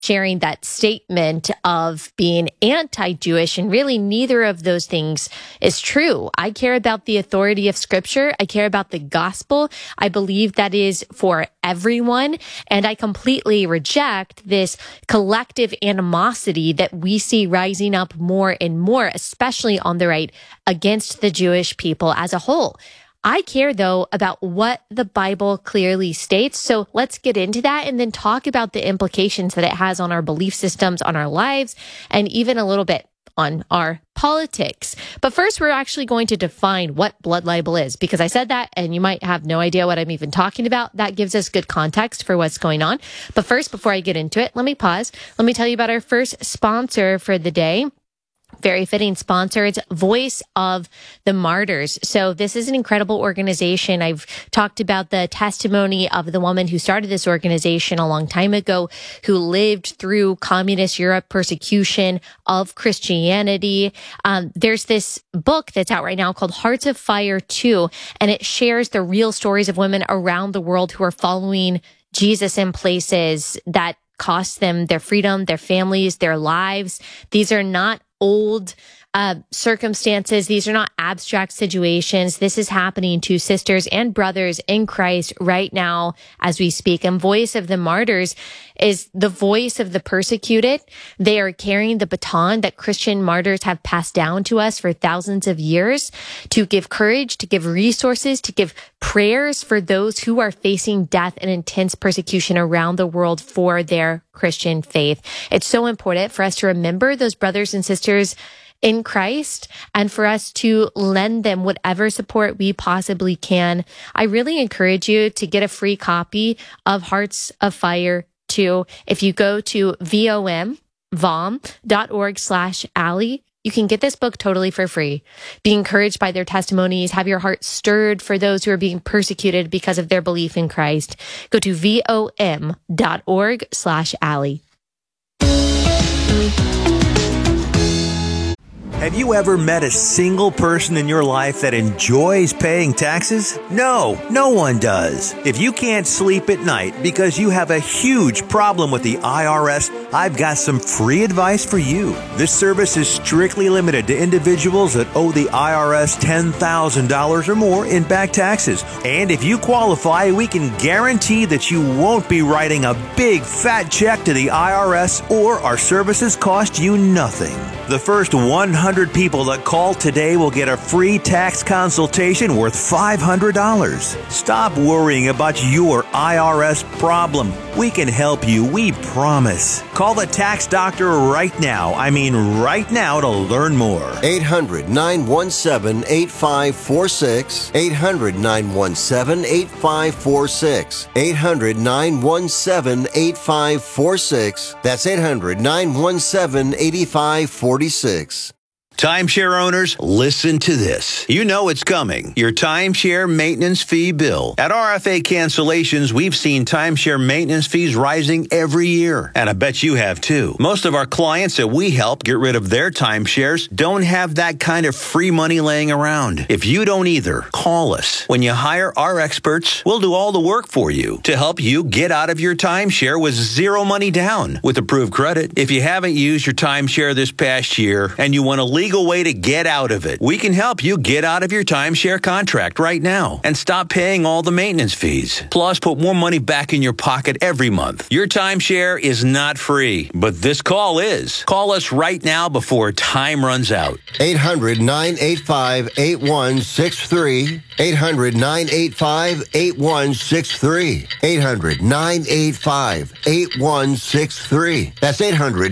sharing that statement of being anti-Jewish, and really neither of those things is true. I care about the authority of Scripture. I care about the gospel. I believe that is for everyone, and I completely reject this collective animosity that we see rising up more and more, especially on the right, against the Jewish people as a whole. I care, though, about what the Bible clearly states. So let's get into that and then talk about the implications that it has on our belief systems, on our lives, and even a little bit on our politics. But first, we're actually going to define what blood libel is, because I said that and you might have no idea what I'm even talking about. That gives us good context for what's going on. But first, before I get into it, let me pause. Let me tell you about our first sponsor for the day. Very fitting sponsor. It's Voice of the Martyrs. So this is an incredible organization. I've talked about the testimony of the woman who started this organization a long time ago, who lived through communist Europe persecution of Christianity. There's this book that's out right now called Hearts of Fire 2, and it shares the real stories of women around the world who are following Jesus in places that cost them their freedom, their families, their lives. These are not old circumstances. These are not abstract situations. This is happening to sisters and brothers in Christ right now as we speak. And Voice of the Martyrs is the voice of the persecuted. They are carrying the baton that Christian martyrs have passed down to us for thousands of years, to give courage, to give resources, to give prayers for those who are facing death and intense persecution around the world for their Christian faith. It's so important for us to remember those brothers and sisters in Christ, and for us to lend them whatever support we possibly can. I really encourage you to get a free copy of Hearts of Fire 2. If you go to vom.org/Allie, you can get this book totally for free. Be encouraged by their testimonies. Have your heart stirred for those who are being persecuted because of their belief in Christ. Go to vom.org/Allie. Have you ever met a single person in your life that enjoys paying taxes? No one does. If you can't sleep at night because you have a huge problem with the IRS, I've got some free advice for you. This service is strictly limited to individuals that owe the IRS $10,000 or more in back taxes. And if you qualify, we can guarantee that you won't be writing a big fat check to the IRS, or our services cost you nothing. The first 100 people that call today will get a free tax consultation worth $500. Stop worrying about your IRS problem. We can help you, we promise. Call the tax doctor right now. I mean right now, to learn more. 800-917-8546. 800-917-8546. 800-917-8546. That's 800-917-8546. Timeshare owners, listen to this. You know it's coming. Your timeshare maintenance fee bill. At RFA Cancellations, we've seen timeshare maintenance fees rising every year. And I bet you have too. Most of our clients that we help get rid of their timeshares don't have that kind of free money laying around. If you don't either, call us. When you hire our experts, we'll do all the work for you to help you get out of your timeshare with zero money down with approved credit. If you haven't used your timeshare this past year and you want to legal way to get out of it, we can help you get out of your timeshare contract right now and stop paying all the maintenance fees. Plus, put more money back in your pocket every month. Your timeshare is not free, but this call is. Call us right now before time runs out. 800-985-8163. 800-985-8163. 800-985-8163. That's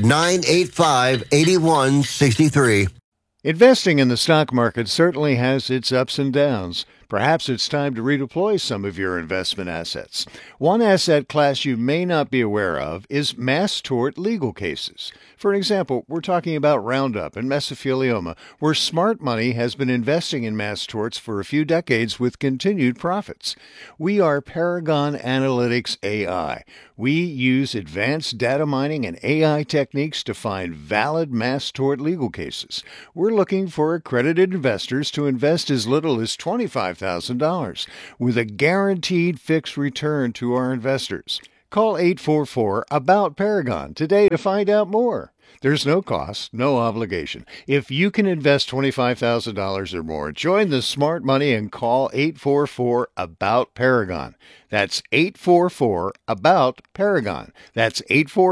800-985-8163. Investing in the stock market certainly has its ups and downs. Perhaps it's time to redeploy some of your investment assets. One asset class you may not be aware of is mass tort legal cases. For example, we're talking about Roundup and mesothelioma, where smart money has been investing in mass torts for a few decades with continued profits. We are Paragon Analytics AI. We use advanced data mining and AI techniques to find valid mass tort legal cases. We're looking for accredited investors to invest as little as $25,000 with a guaranteed fixed return to our investors. Call 844-ABOUT-PARAGON today to find out more. There's no cost, no obligation. If you can invest $25,000 or more, join the smart money and call 844-ABOUT-PARAGON. That's 844-ABOUT-PARAGON. That's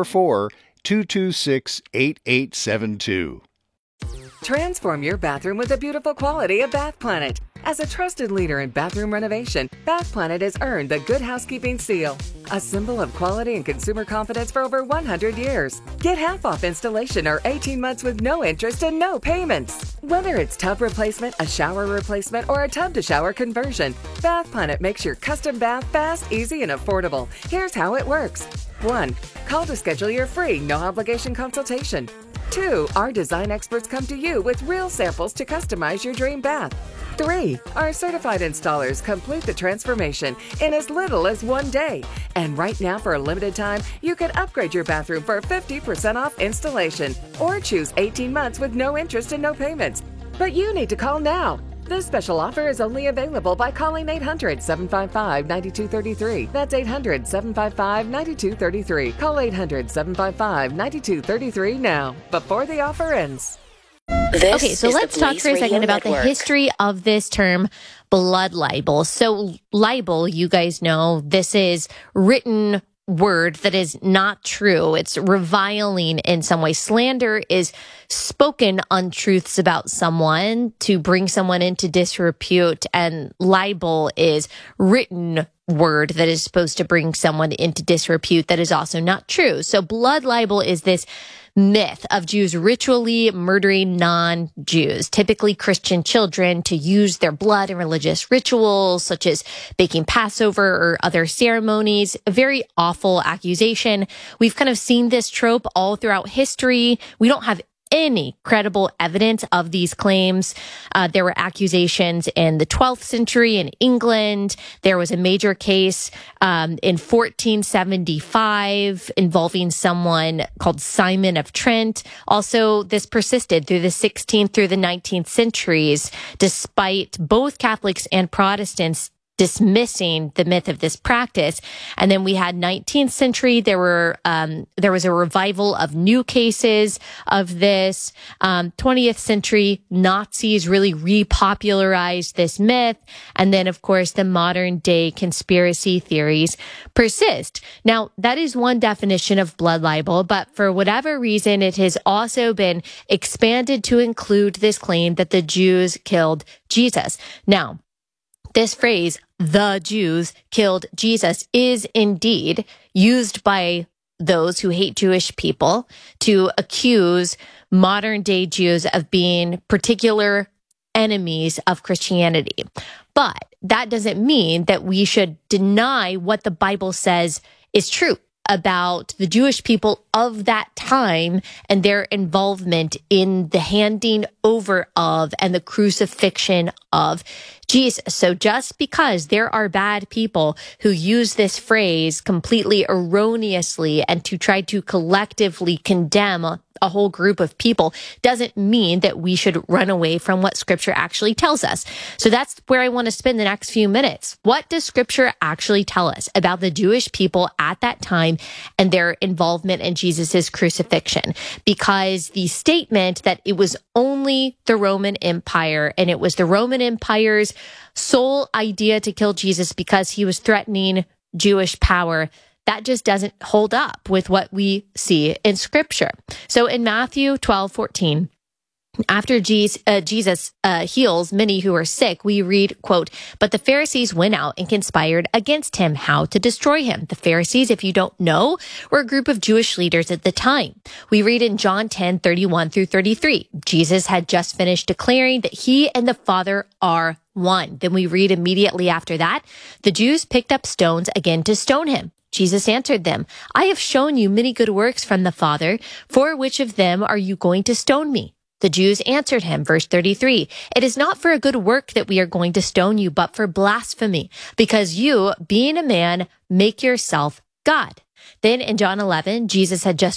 844-226-8872. Transform your bathroom with the beautiful quality of Bath Planet. As a trusted leader in bathroom renovation, Bath Planet has earned the Good Housekeeping seal, a symbol of quality and consumer confidence for over 100 years. Get half off installation or 18 months with no interest and no payments. Whether it's tub replacement, a shower replacement, or a tub-to-shower conversion, Bath Planet makes your custom bath fast, easy, and affordable. Here's how it works. 1. Call to schedule your free, no-obligation consultation. 2. Our design experts come to you with real samples to customize your dream bath. 3. Our certified installers complete the transformation in as little as 1 day. And right now, for a limited time, you can upgrade your bathroom for 50% off installation or choose 18 months with no interest and no payments. But you need to call now. This special offer is only available by calling 800-755-9233. That's 800-755-9233. Call 800-755-9233 now, before the offer ends. Okay, so let's talk for a second about the history of this term, blood libel. So libel, you guys know, this is written word that is not true. It's reviling in some way. Slander is spoken untruths about someone to bring someone into disrepute, and libel is written word that is supposed to bring someone into disrepute that is also not true. So blood libel is this myth of Jews ritually murdering non-Jews, typically Christian children, to use their blood in religious rituals such as baking Passover or other ceremonies. A very awful accusation. We've kind of seen this trope all throughout history. We don't have any credible evidence of these claims. There were accusations in the 12th century in England. There was a major case in 1475 involving someone called Simon of Trent. Also, this persisted through the 16th through the 19th centuries, despite both Catholics and Protestants dismissing the myth of this practice. And then we had 19th century. There was a revival of new cases of this. 20th century, Nazis really repopularized this myth. And then, of course, the modern day conspiracy theories persist. Now, that is one definition of blood libel, but for whatever reason, it has also been expanded to include this claim that the Jews killed Jesus. Now, this phrase, the Jews killed Jesus, is indeed used by those who hate Jewish people to accuse modern day Jews of being particular enemies of Christianity. But that doesn't mean that we should deny what the Bible says is true about the Jewish people of that time and their involvement in the handing over of and the crucifixion of Jesus. So just because there are bad people who use this phrase completely erroneously and to try to collectively condemn a whole group of people doesn't mean that we should run away from what Scripture actually tells us. So that's where I want to spend the next few minutes. What does Scripture actually tell us about the Jewish people at that time and their involvement in Jesus's crucifixion? Because the statement that it was only the Roman Empire and it was the Roman Empire's sole idea to kill Jesus because he was threatening Jewish power, that just doesn't hold up with what we see in Scripture. So in Matthew 12:14, after Jesus heals many who are sick, we read, quote, "But the Pharisees went out and conspired against him how to destroy him." The Pharisees, if you don't know, were a group of Jewish leaders at the time. We read in John 10:31 through 33, Jesus had just finished declaring that he and the Father are one. Then we read immediately after that, the Jews picked up stones again to stone him. Jesus answered them, "I have shown you many good works from the Father. For which of them are you going to stone me?" The Jews answered him, verse 33, "It is not for a good work that we are going to stone you, but for blasphemy, because you, being a man, make yourself God." Then in John 11, Jesus had just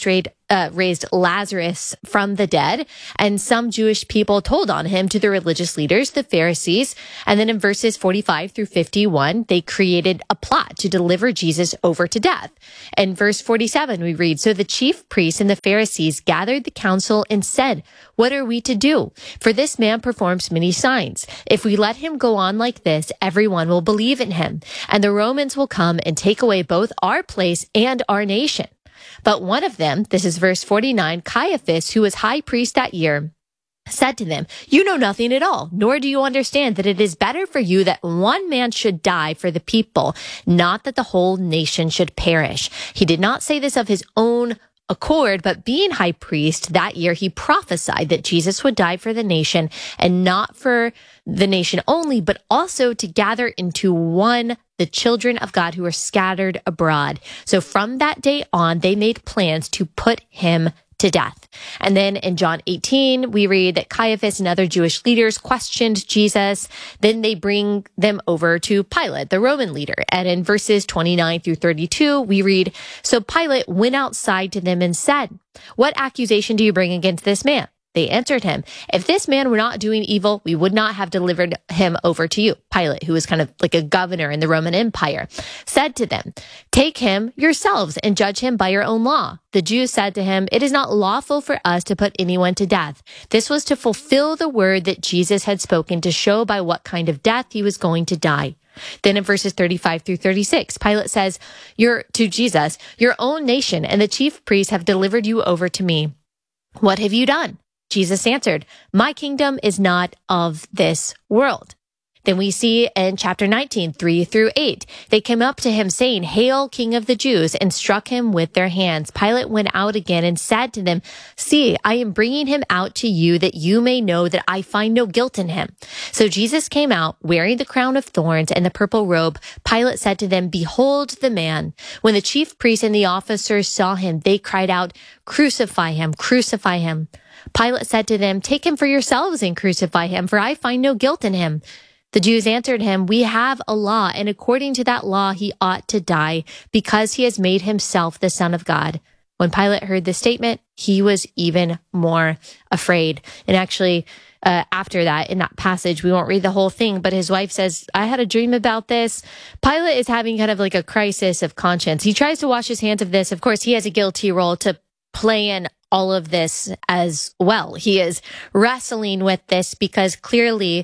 raised Lazarus from the dead, and some Jewish people told on him to the religious leaders, the Pharisees. And then in verses 45 through 51, they created a plot to deliver Jesus over to death. In verse 47, we read, "So the chief priests and the Pharisees gathered the council and said, 'What are we to do? For this man performs many signs. If we let him go on like this, everyone will believe in him, and the Romans will come and take away both our place and our nation.' But one of them," this is verse 49, "Caiaphas, who was high priest that year, said to them, 'You know nothing at all, nor do you understand that it is better for you that one man should die for the people, not that the whole nation should perish.' He did not say this of his own accord, but being high priest that year, he prophesied that Jesus would die for the nation, and not for the nation only, but also to gather into one the children of God who were scattered abroad. So from that day on, they made plans to put him to death." And then in John 18, we read that Caiaphas and other Jewish leaders questioned Jesus. Then they bring them over to Pilate, the Roman leader. And in verses 29 through 32, we read, "So Pilate went outside to them and said, 'What accusation do you bring against this man?' They answered him, 'If this man were not doing evil, we would not have delivered him over to you.' Pilate, who was kind of like a governor in the Roman Empire, said to them, 'Take him yourselves and judge him by your own law.' The Jews said to him, 'It is not lawful for us to put anyone to death.' This was to fulfill the word that Jesus had spoken, to show by what kind of death he was going to die." Then in verses 35 through 36, Pilate says to Jesus, "Your own nation and the chief priests have delivered you over to me. What have you done?" Jesus answered, "My kingdom is not of this world." Then we see in chapter 19, 3 through 8, they came up to him saying, "Hail, King of the Jews," and struck him with their hands. Pilate went out again and said to them, "See, I am bringing him out to you that you may know that I find no guilt in him." So Jesus came out wearing the crown of thorns and the purple robe. Pilate said to them, "Behold the man." When the chief priests and the officers saw him, they cried out, "Crucify him, crucify him." Pilate said to them, "Take him for yourselves and crucify him, for I find no guilt in him." The Jews answered him, "We have a law, and according to that law he ought to die, because he has made himself the Son of God." When Pilate heard this statement, he was even more afraid. And actually, after that, in that passage, we won't read the whole thing, but his wife says, "I had a dream about this." Pilate is having kind of like a crisis of conscience. He tries to wash his hands of this. Of course, he has a guilty role to play in all of this as well. He is wrestling with this because clearly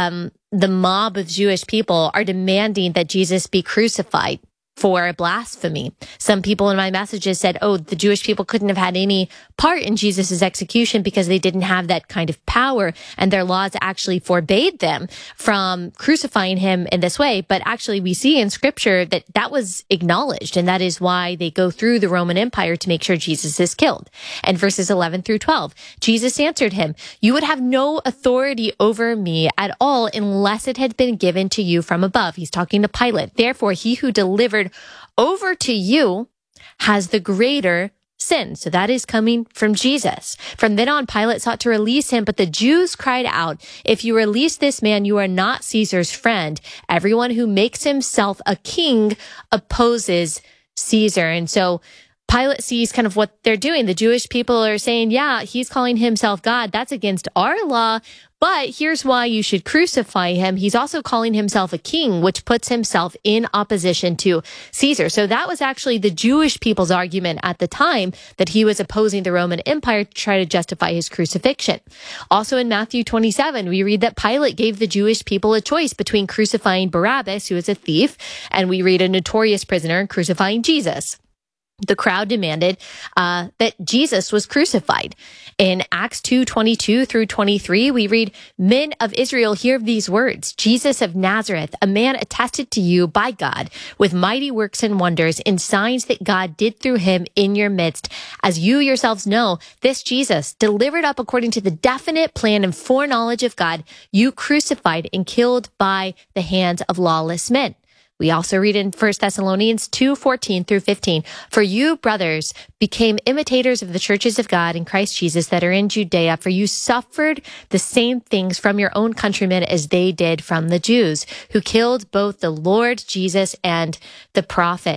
the mob of Jewish people are demanding that Jesus be crucified for blasphemy. Some people in my messages said, oh, the Jewish people couldn't have had any part in Jesus' execution because they didn't have that kind of power, and their laws actually forbade them from crucifying him in this way. But actually, we see in scripture that that was acknowledged, and that is why they go through the Roman Empire to make sure Jesus is killed. And verses 11 through 12, Jesus answered him, "You would have no authority over me at all unless it had been given to you from above." He's talking to Pilate. "Therefore, he who delivered over to you has the greater sin." So that is coming from Jesus. From then on, Pilate sought to release him, but the Jews cried out, "If you release this man, you are not Caesar's friend. Everyone who makes himself a king opposes Caesar." And so Pilate sees kind of what they're doing. The Jewish people are saying, yeah, he's calling himself God. That's against our law. But here's why you should crucify him. He's also calling himself a king, which puts himself in opposition to Caesar. So that was actually the Jewish people's argument at the time, that he was opposing the Roman Empire to try to justify his crucifixion. Also in Matthew 27, we read that Pilate gave the Jewish people a choice between crucifying Barabbas, who is a thief, and we read a notorious prisoner, and crucifying Jesus. The crowd demanded that Jesus was crucified. In Acts 2:22 through 23, we read, "Men of Israel, hear these words. Jesus of Nazareth, a man attested to you by God with mighty works and wonders and signs that God did through him in your midst. As you yourselves know, this Jesus, delivered up according to the definite plan and foreknowledge of God, you crucified and killed by the hands of lawless men." We also read in 1 Thessalonians 2:14 through 15, "For you, brothers, became imitators of the churches of God in Christ Jesus that are in Judea, for you suffered the same things from your own countrymen as they did from the Jews, who killed both the Lord Jesus and the prophets."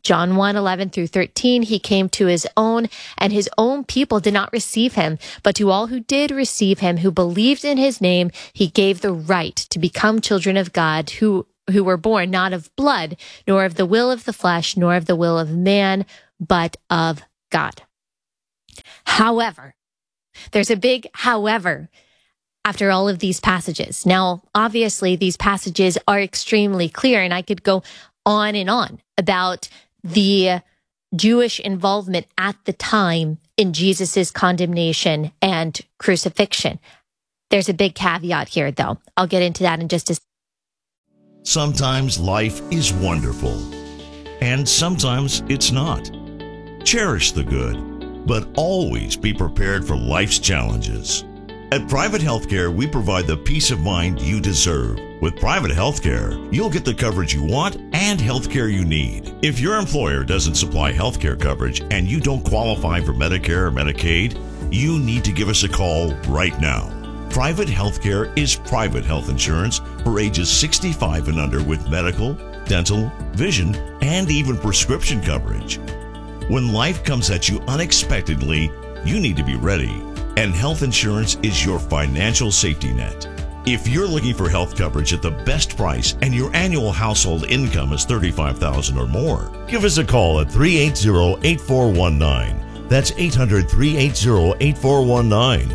John 1:11 through 13, he came to his own, and his own people did not receive him. But to all who did receive him, who believed in his name, he gave the right to become children of God, who were born not of blood, nor of the will of the flesh, nor of the will of man, but of God. However, there's a big however after all of these passages. Now, obviously, these passages are extremely clear, and I could go on and on about the Jewish involvement at the time in Jesus's condemnation and crucifixion. There's a big caveat here, though. I'll get into that in just a second. Sometimes life is wonderful, and sometimes it's not. Cherish the good, but always be prepared for life's challenges. At Private Healthcare, we provide the peace of mind you deserve. With Private Healthcare, you'll get the coverage you want and healthcare you need. If your employer doesn't supply healthcare coverage and you don't qualify for Medicare or Medicaid, you need to give us a call right now. Private Healthcare is private health insurance for ages 65 and under with medical, dental, vision, and even prescription coverage. When life comes at you unexpectedly, you need to be ready, and health insurance is your financial safety net. If you're looking for health coverage at the best price and your annual household income is $35,000 or more, give us a call at 380-8419. That's 800-380-8419.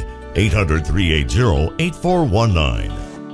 800-380-8419.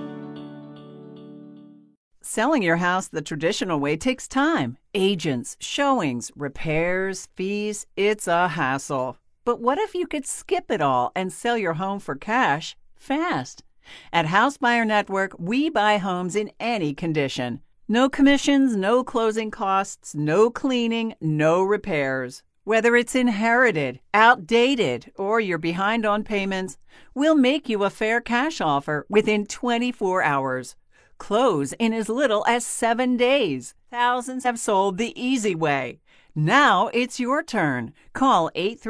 Selling your house the traditional way takes time. Agents, showings, repairs, fees, it's a hassle. But what if you could skip it all and sell your home for cash fast? At House Buyer Network, we buy homes in any condition. No commissions, no closing costs, no cleaning, no repairs. Whether it's inherited, outdated, or you're behind on payments, we'll make you a fair cash offer within 24 hours. Close in as little as 7 days. Thousands have sold the easy way. Now it's your turn. Call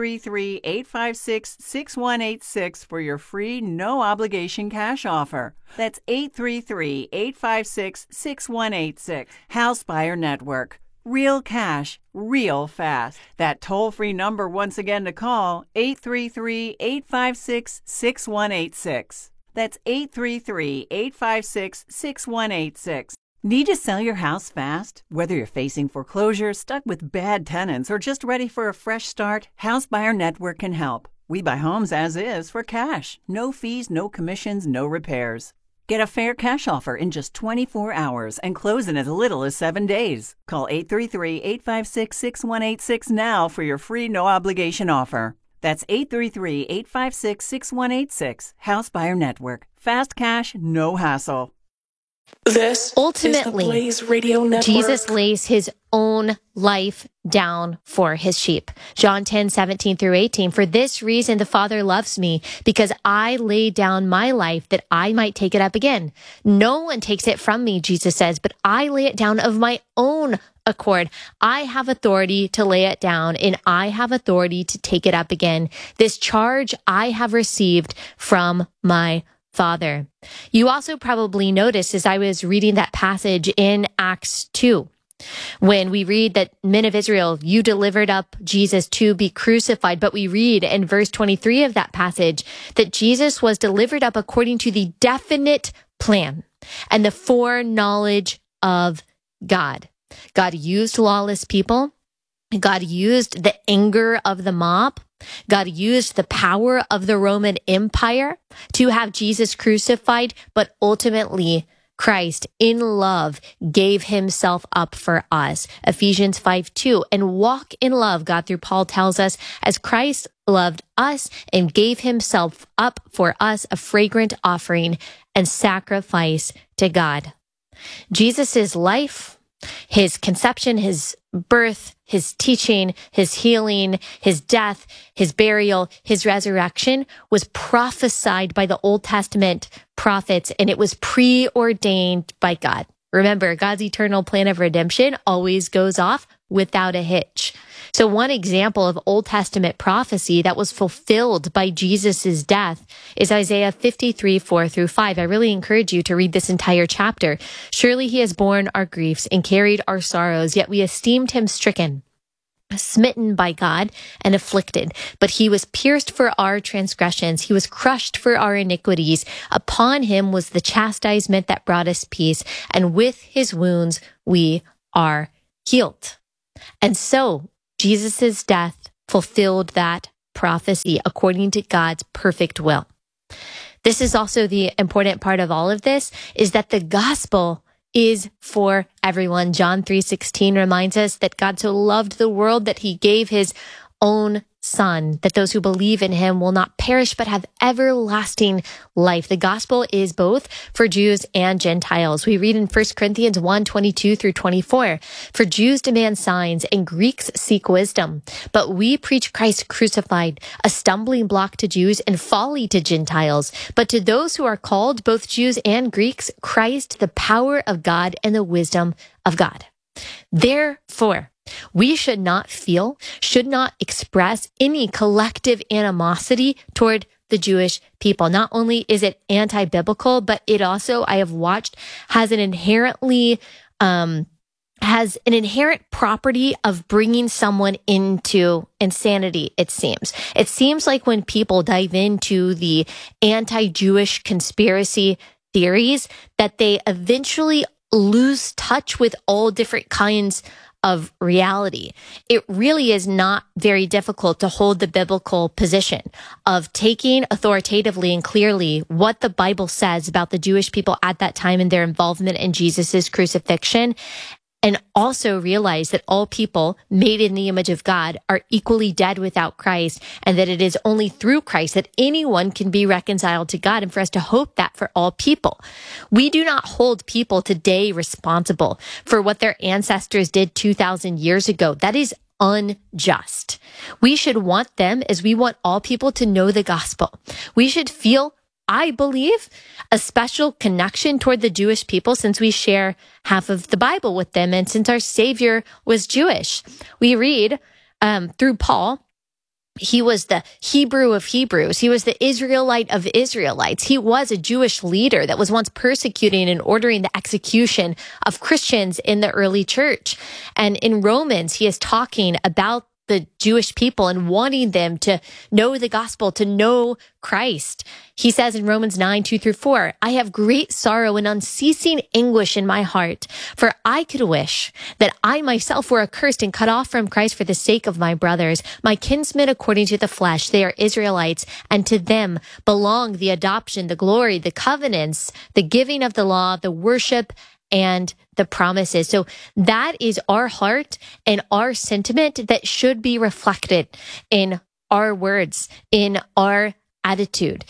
833-856-6186 for your free, no-obligation cash offer. That's 833-856-6186. House Buyer Network. Real cash, real fast. That toll-free number once again to call, 833-856-6186. That's 833-856-6186. Need to sell your house fast? Whether you're facing foreclosure, stuck with bad tenants, or just ready for a fresh start, House Buyer Network can help. We buy homes as is for cash. No fees, no commissions, no repairs. Get a fair cash offer in just 24 hours and close in as little as 7 days. Call 833-856-6186 now for your free no-obligation offer. That's 833-856-6186. House Buyer Network. Fast cash, no hassle. This ultimately, is the Blaze Radio Network. Jesus lays his own life down for his sheep. John 10:17 through 18. For this reason, the Father loves me, because I lay down my life that I might take it up again. No one takes it from me, Jesus says, but I lay it down of my own accord. I have authority to lay it down, and I have authority to take it up again. This charge I have received from my Father. You also probably noticed as I was reading that passage in Acts 2, when we read that men of Israel, you delivered up Jesus to be crucified. But we read in verse 23 of that passage that Jesus was delivered up according to the definite plan and the foreknowledge of God. God used lawless people. God used the anger of the mob. God used the power of the Roman Empire to have Jesus crucified, but ultimately Christ in love gave himself up for us. Ephesians 5:2. And walk in love, God through Paul tells us, as Christ loved us and gave himself up for us, a fragrant offering and sacrifice to God. Jesus's life, his conception, his birth, his teaching, his healing, his death, his burial, his resurrection was prophesied by the Old Testament prophets, and it was preordained by God. Remember, God's eternal plan of redemption always goes off without a hitch. So one example of Old Testament prophecy that was fulfilled by Jesus' death is Isaiah 53, 4-5. I really encourage you to read this entire chapter. Surely he has borne our griefs and carried our sorrows, yet we esteemed him stricken, smitten by God and afflicted. But he was pierced for our transgressions. He was crushed for our iniquities. Upon him was the chastisement that brought us peace. And with his wounds, we are healed. And so Jesus' death fulfilled that prophecy according to God's perfect will. This is also the important part of all of this, is that the gospel is for everyone. John 3:16 reminds us that God so loved the world that he gave his own son, that those who believe in him will not perish but have everlasting life. The gospel is both for Jews and Gentiles. We read in 1 Corinthians 1:22-24, for Jews demand signs and Greeks seek wisdom, but we preach Christ crucified, a stumbling block to Jews and folly to Gentiles. But to those who are called, both Jews and Greeks, Christ, the power of God and the wisdom of God. Therefore, we should not express any collective animosity toward the Jewish people. Not only is it anti-biblical, but it also, I have watched, has an inherent property of bringing someone into insanity, it seems. It seems like when people dive into the anti-Jewish conspiracy theories, that they eventually lose touch with all different kinds of reality. It really is not very difficult to hold the biblical position of taking authoritatively and clearly what the Bible says about the Jewish people at that time and their involvement in Jesus's crucifixion, and also realize that all people made in the image of God are equally dead without Christ, and that it is only through Christ that anyone can be reconciled to God, and for us to hope that for all people. We do not hold people today responsible for what their ancestors did 2,000 years ago. That is unjust. We should want them as we want all people to know the gospel. We should feel, I believe, a special connection toward the Jewish people since we share half of the Bible with them and since our Savior was Jewish. We read through Paul, he was the Hebrew of Hebrews. He was the Israelite of Israelites. He was a Jewish leader that was once persecuting and ordering the execution of Christians in the early church. And in Romans, he is talking about the Jewish people and wanting them to know the gospel, to know Christ. He says in Romans 9:2-4, I have great sorrow and unceasing anguish in my heart, for I could wish that I myself were accursed and cut off from Christ for the sake of my brothers, my kinsmen according to the flesh. They are Israelites, and to them belong the adoption, the glory, the covenants, the giving of the law, the worship, and the promises. So that is our heart and our sentiment that should be reflected in our words, in our attitude.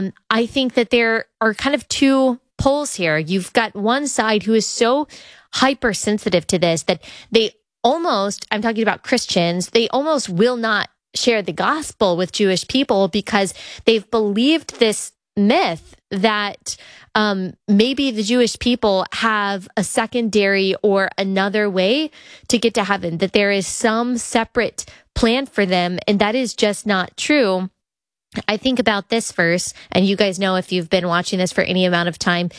I think that there are kind of two poles here. You've got one side who is so hypersensitive to this that they almost, I'm talking about Christians, they almost will not share the gospel with Jewish people because they've believed this myth that maybe the Jewish people have a secondary or another way to get to heaven, that there is some separate plan for them, and that is just not true. I think about this verse, and you guys know if you've been watching this for any amount of time,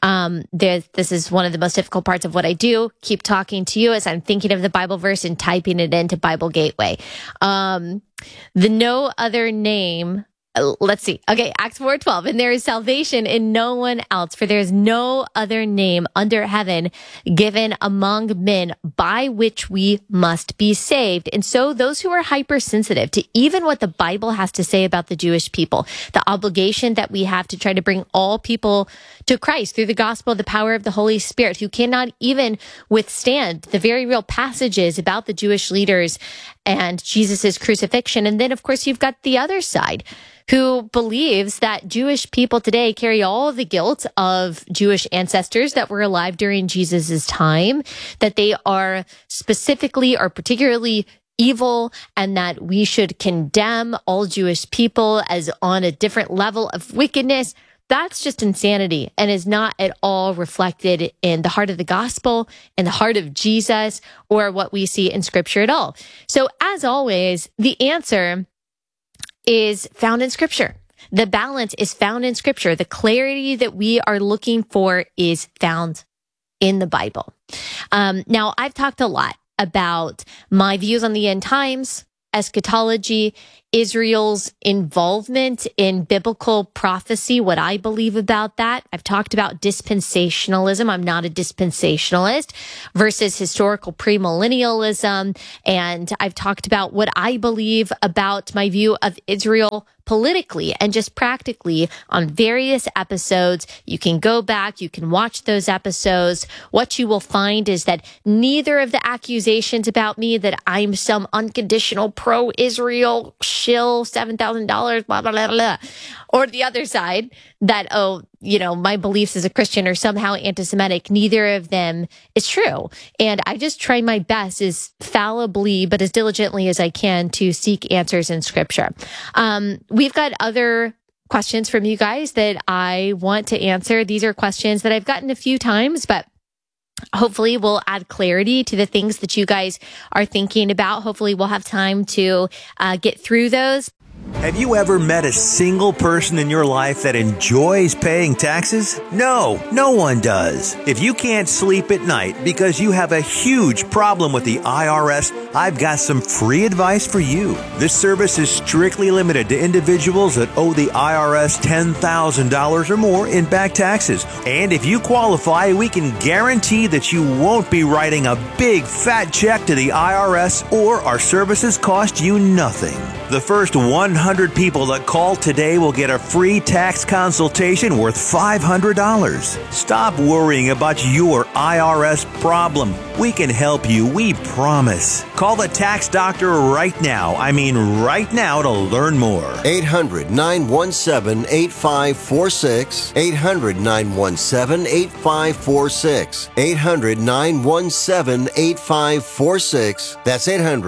this is one of the most difficult parts of what I do. Keep talking to you as I'm thinking of the Bible verse and typing it into Bible Gateway. The no other name. Let's see. Okay, Acts 4:12. And there is salvation in no one else, for there is no other name under heaven given among men by which we must be saved. And so those who are hypersensitive to even what the Bible has to say about the Jewish people, the obligation that we have to try to bring all people to Christ through the gospel, the power of the Holy Spirit, who cannot even withstand the very real passages about the Jewish leaders and Jesus's crucifixion. And then, of course, you've got the other side, who believes that Jewish people today carry all the guilt of Jewish ancestors that were alive during Jesus's time, that they are specifically or particularly evil, and that we should condemn all Jewish people as on a different level of wickedness. That's just insanity and is not at all reflected in the heart of the gospel, in the heart of Jesus, or what we see in scripture at all. So as always, the answer is found in scripture. The balance is found in scripture. The clarity that we are looking for is found in the Bible. Now, I've talked a lot about my views on the end times, eschatology, Israel's involvement in biblical prophecy, what I believe about that. I've talked about dispensationalism. I'm not a dispensationalist versus historical premillennialism. And I've talked about what I believe about my view of Israel politically and just practically on various episodes. You can go back, you can watch those episodes. What you will find is that neither of the accusations about me that I'm some unconditional pro-Israel shill, $7,000, blah, blah, blah, blah, or the other side that, my beliefs as a Christian are somehow anti-Semitic. Neither of them is true. And I just try my best as fallibly, but as diligently as I can to seek answers in scripture. We've got other questions from you guys that I want to answer. These are questions that I've gotten a few times, but hopefully we'll add clarity to the things that you guys are thinking about. Hopefully we'll have time to get through those. Have you ever met a single person in your life that enjoys paying taxes? No, no one does. If you can't sleep at night because you have a huge problem with the IRS, I've got some free advice for you. This service is strictly limited to individuals that owe the IRS $10,000 or more in back taxes. And if you qualify, we can guarantee that you won't be writing a big fat check to the IRS, or our services cost you nothing. The first 100 people that call today will get a free tax consultation worth $500. Stop worrying about your IRS problem. We can help you, we promise. Call the tax doctor right now. I mean right now to learn more. 800-917-8546. 800-917-8546. 800-917-8546. That's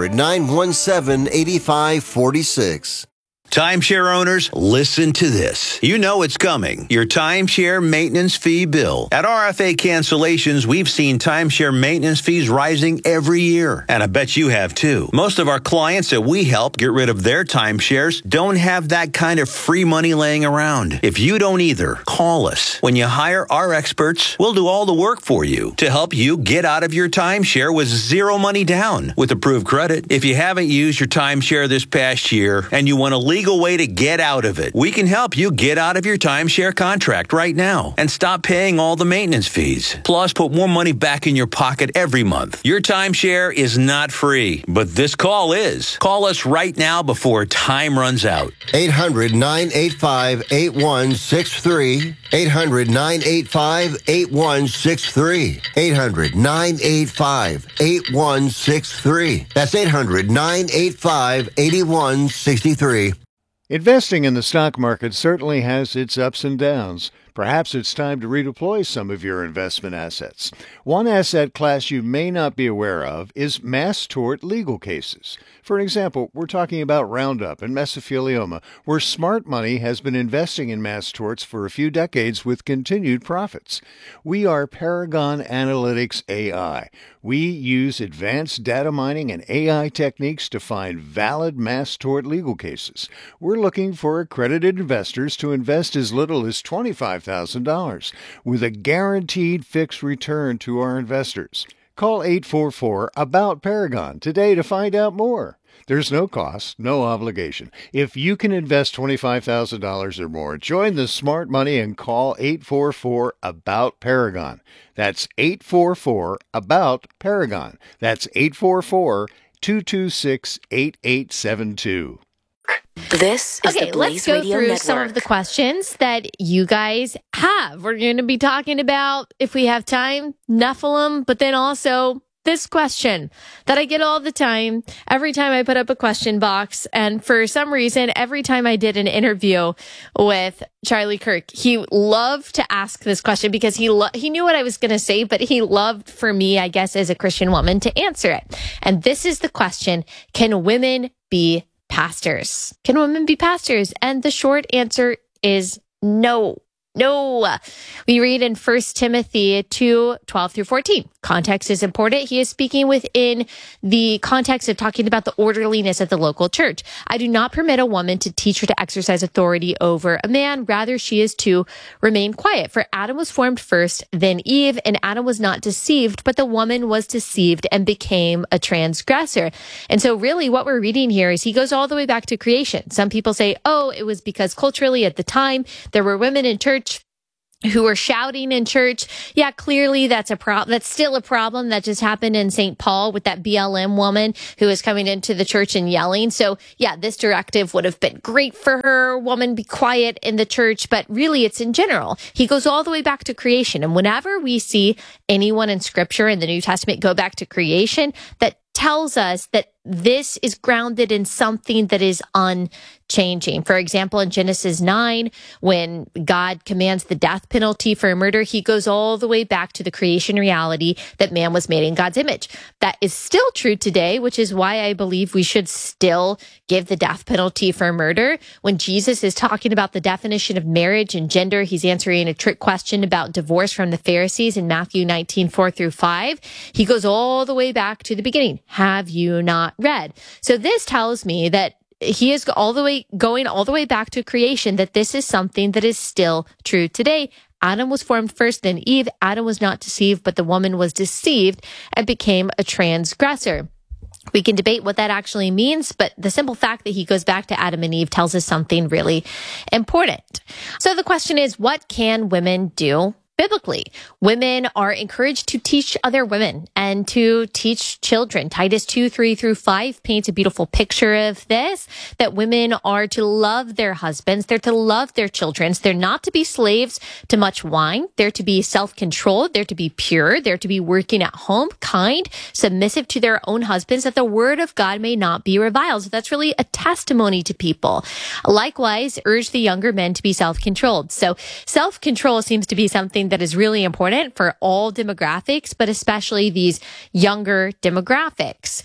800-917-8546. Timeshare owners, listen to this. You know it's coming. Your timeshare maintenance fee bill. At RFA Cancellations, we've seen timeshare maintenance fees rising every year. And I bet you have too. Most of our clients that we help get rid of their timeshares don't have that kind of free money laying around. If you don't either, call us. When you hire our experts, we'll do all the work for you to help you get out of your timeshare with zero money down with approved credit. If you haven't used your timeshare this past year and you want to legal way to get out of it, we can help you get out of your timeshare contract right now and stop paying all the maintenance fees. Plus, put more money back in your pocket every month. Your timeshare is not free, but this call is. Call us right now before time runs out. 800-985-8163. 800-985-8163. 800-985-8163. That's 800-985-8163. Investing in the stock market certainly has its ups and downs. Perhaps it's time to redeploy some of your investment assets. One asset class you may not be aware of is mass tort legal cases. For example, we're talking about Roundup and mesothelioma, where smart money has been investing in mass torts for a few decades with continued profits. We are Paragon Analytics AI. We use advanced data mining and AI techniques to find valid mass tort legal cases. We're looking for accredited investors to invest as little as $25,000 with a guaranteed fixed return to our investors. Call 844-ABOUT-PARAGON today to find out more. There's no cost, no obligation. If you can invest $25,000 or more, join the smart money and call 844-ABOUT-PARAGON. That's 844-ABOUT-PARAGON. That's 844-226-8872. This is the Blaze let's go Radio through Network. some of the questions that you guys have. We're going to be talking about, if we have time, Nephilim, but then also this question that I get all the time, every time I put up a question box. And for some reason, every time I did an interview with Charlie Kirk, he loved to ask this question because he knew what I was going to say, but he loved for me, I guess, as a Christian woman to answer it. And this is the question: can women be pastors? Can women be pastors? And the short answer is no. No. We read in 1 Timothy 2:12-14. Context is important. He is speaking within the context of talking about the orderliness of the local church. I do not permit a woman to teach or to exercise authority over a man. Rather, she is to remain quiet. For Adam was formed first, then Eve, and Adam was not deceived, but the woman was deceived and became a transgressor. And so really what we're reading here is he goes all the way back to creation. Some people say, oh, it was because culturally at the time there were women in church who were shouting in church. Yeah, clearly that's still a problem that just happened in St. Paul with that BLM woman who was coming into the church and yelling. So yeah, this directive would have been great for her. Woman, be quiet in the church. But really it's in general. He goes all the way back to creation. And whenever we see anyone in scripture in the New Testament go back to creation, that tells us that this is grounded in something that is unchanging. For example, in Genesis 9, when God commands the death penalty for murder, he goes all the way back to the creation reality that man was made in God's image. That is still true today, which is why I believe we should still give the death penalty for murder. When Jesus is talking about the definition of marriage and gender, he's answering a trick question about divorce from the Pharisees in Matthew 19:4-5. He goes all the way back to the beginning. Have you not read? So this tells me that he is going all the way back to creation, that this is something that is still true today. Adam was formed first, then Eve. Adam was not deceived, but the woman was deceived and became a transgressor. We can debate what that actually means, but the simple fact that he goes back to Adam and Eve tells us something really important. So the question is, what can women do biblically? Women are encouraged to teach other women and to teach children. Titus 2:3-5 paints a beautiful picture of this, that women are to love their husbands. They're to love their children. They're not to be slaves to much wine. They're to be self-controlled. They're to be pure. They're to be working at home, kind, submissive to their own husbands, that the word of God may not be reviled. So that's really a testimony to people. Likewise, urge the younger men to be self-controlled. So self-control seems to be something that is really important for all demographics, but especially these younger demographics.